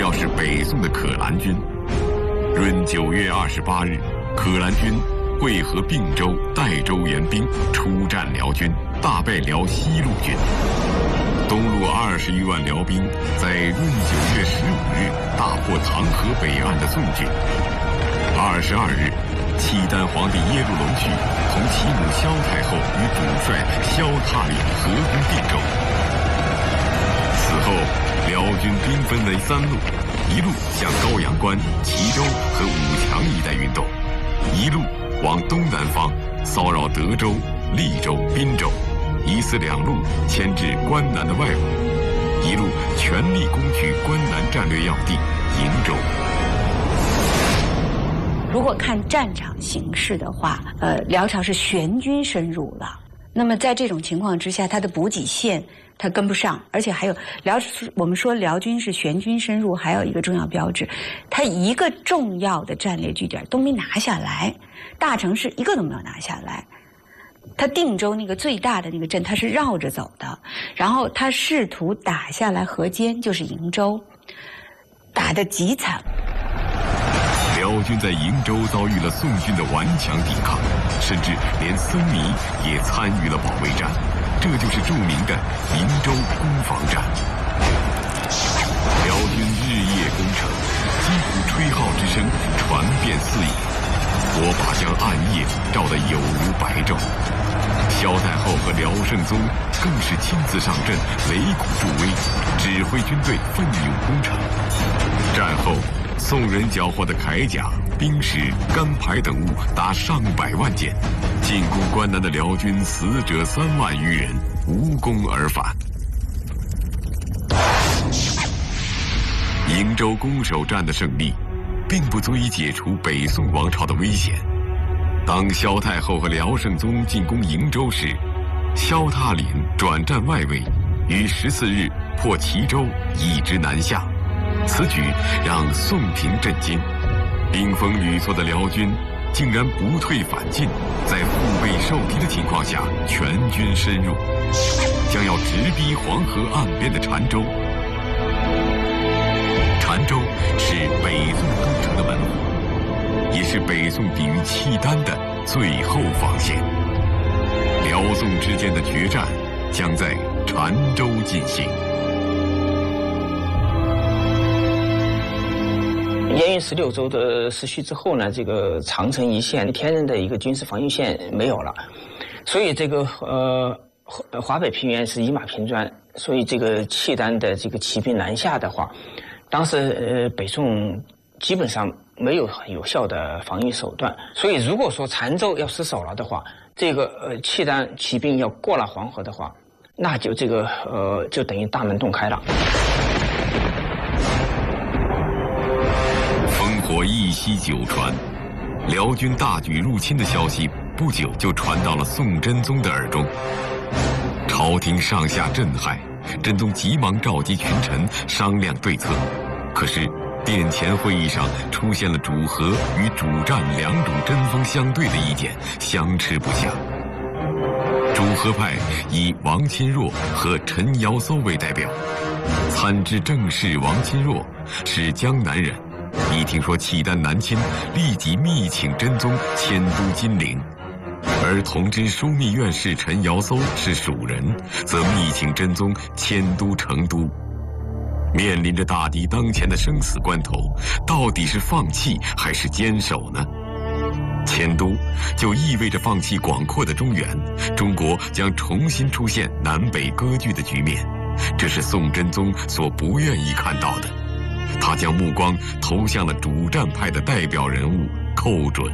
标是北宋的可兰军。闰9月28日，可兰军会合并州、代州援兵，出战辽军，大败辽西路军。东路20余万辽兵在闰9月15日大破唐河北岸的宋军。22日，契丹皇帝耶律隆绪同其母萧太后与主帅萧挞里合攻定州。此后，辽军兵分为3路，一路向高阳关、齐州和武强一带运动，一路往东南方骚扰德州、利州、滨州，以此2路牵制关南的外侮，一路全力攻取关南战略要地营州。 如果看战场形势的话，辽朝是全军深入了。那么在这种情况之下，它的补给线它跟不上，而且还有我们说辽军是全军深入，还有一个重要标志，它一个重要的战略据点都没拿下来，大城市一个都没有拿下来。他定州那个最大的那个镇，他是绕着走的，然后他试图打下来河间，就是营州，打得极惨。 辽军在营州遭遇了宋军的顽强抵抗，甚至连僧尼也参与了保卫战，这就是著名的营州攻防战。辽军日夜攻城，几乎吹号之声传遍四野，火把将暗夜照得有如白昼。萧太后和辽圣宗更是亲自上阵，擂鼓助威，指挥军队奋勇攻城。战后，宋人缴获的铠甲、兵矢、干牌等物达上百万件，进攻关南的辽军死者3万余人，无功而返。营州攻守战的胜利，并不足以解除北宋王朝的危险。当萧太后和辽圣宗进攻营州时，萧挞凛转战外围，于14日破齐州，一直南下。此举让宋廷震惊，兵锋屡挫的辽军竟然不退反进，在腹背受敌的情况下全军深入，将要直逼黄河岸边的澶州。澶州是北宋都城的门户，也是北宋抵御契丹的最后防线。辽宋之间的决战将在澶州进行。 燕云16州的失去之后呢，这个长城一线天然的一个军事防御线没有了，所以这个华北平原是一马平川，所以这个契丹的这个骑兵南下的话，当时北宋基本上没有很有效的防御手段，所以如果说澶州要失守了的话，这个契丹骑兵要过了黄河的话，那就这个就等于大门洞开了。 烽火一夕久传，辽军大举入侵的消息不久就传到了宋真宗的耳中，朝廷上下震撼，真宗急忙召集群臣商量对策。可是殿前会议上出现了主和与主战2种针锋相对的意见，相持不下。主和派以王钦若和陈尧搜为代表，参知政事王钦若是江南人，一听说契丹南侵，立即密请真宗迁都金陵；而同知枢密院士陈尧搜是蜀人，则密请真宗迁都成都。面临着大敌当前的生死关头，到底是放弃还是坚守呢？迁都就意味着放弃广阔的中原，中国将重新出现南北割据的局面，这是宋真宗所不愿意看到的。他将目光投向了主战派的代表人物寇准。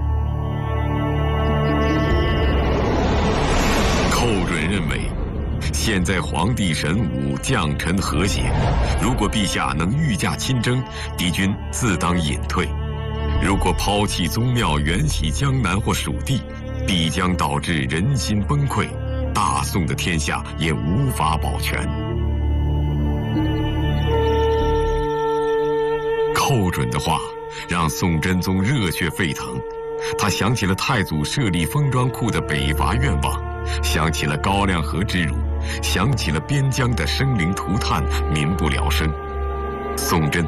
寇准认为，现在皇帝神武，将臣和谐，如果陛下能御驾亲征，敌军自当隐退；如果抛弃宗庙，远徙江南或蜀地，必将导致人心崩溃，大宋的天下也无法保全。寇准的话让宋真宗热血沸腾，他想起了太祖设立封装库的北伐愿望，想起了高粱河之辱，想起了边疆的生灵涂炭，民不聊生。宋真宗